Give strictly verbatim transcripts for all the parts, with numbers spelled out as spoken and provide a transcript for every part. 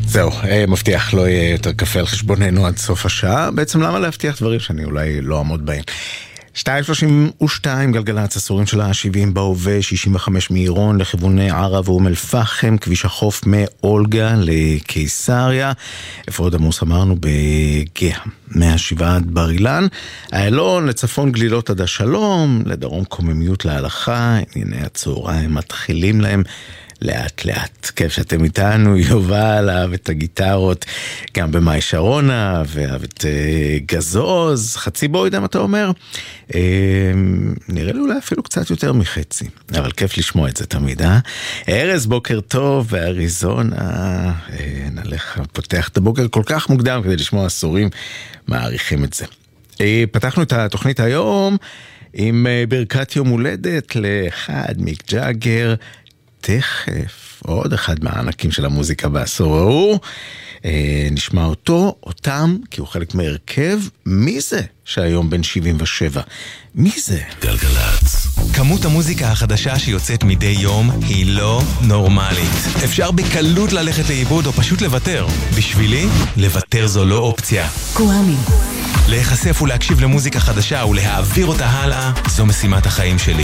זהו, מבטיח לא יהיה יותר קפה על חשבוננו עד סוף השעה. בעצם למה להבטיח דברים שאני אולי לא עמוד בהם? שתיים שלושים ושתיים גלגלצ, עשורים של ה-שבעים בהווה, שישים וחמש מעירון לכיווני ערה ואום אל פחם, כביש החוף מאולגה לקיסריה, איפה עוד עמוס אמרנו? בגאה, מהשבעה עד בר אילן, איילון לצפון גלילות עד השלום, לדרום קוממיות להלכה, הנה הצהריים מתחילים להם לאט לאט. כיף שאתם איתנו. יובל אהב את הגיטרות גם במאי שרונה, ואהב את uh, גזוז, חצי בוידם אתה אומר, uh, נראה לי אולי אפילו קצת יותר מחצי, אבל כיף לשמוע את זה תמיד. אה? ארז, בוקר טוב באריזונה, uh, נלך, פותח את הבוקר כל כך מוקדם כדי לשמוע עשורים, מעריכים את זה. uh, פתחנו את התוכנית היום עם uh, ברכת יום הולדת לאחד, מיק ג'אגר. תכף, עוד אחד מהענקים של המוזיקה בעשור ההוא, אה, נשמע אותו, אותם, כי הוא חלק מהרכב. מי זה שהיום בן שבעים ושבע? מי זה? גלגלצ. כמות המוזיקה החדשה שיוצאת מדי יום היא לא נורמלית. אפשר בקלות ללכת לאיבוד או פשוט לוותר. בשבילי, לוותר זו לא אופציה. קוואמי. להיחשף ולהקשיב למוזיקה חדשה ולהעביר אותה הלאה, זו משימת החיים שלי.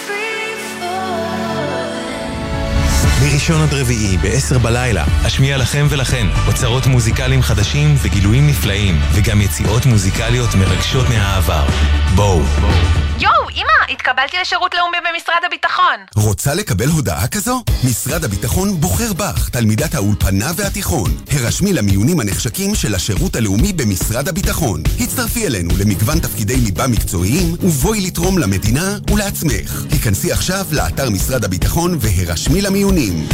מראשון עד רביעי בעשר בלילה אשמיע לכם ולכן אוצרות מוזיקליים חדשים וגילויים נפלאים, וגם יציאות מוזיקליות מרגשות מהעבר. בואו. יואו, אמא, התקבלתי לשירות לאומי במשרד הביטחון. רוצה לקבל הודעה כזו? משרד הביטחון בוחר בך, תלמידת האולפנה והתיכון. הרשמי למיונים הנחשקים של השירות הלאומי במשרד הביטחון. הצטרפי אלינו למגוון תפקידי ליבה מקצועיים, ובואי לתרום למדינה ולעצמך. היכנסי עכשיו לאתר משרד הביטחון והרשמי למיונים.